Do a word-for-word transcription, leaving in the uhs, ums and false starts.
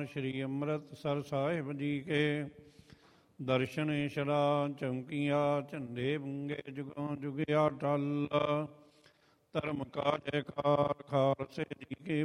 ਸ਼੍ਰੀ ਅੰਮ੍ਰਿਤਸਰ ਸਾਹਿਬ ਜੀ ਕੇ ਦਰਸ਼ਨ ਸ਼ਰਾ ਚੌਂਕੀਆਂ ਝੰਡੇ ਬੁੰਗੇ ਜੁਗੋਂ ਜੁਗਿਆ ਟਲ ਧਰਮ ਕਾ ਜੈਕਾਰ ਖਾਲਸੇ ਜੀ ਕੀ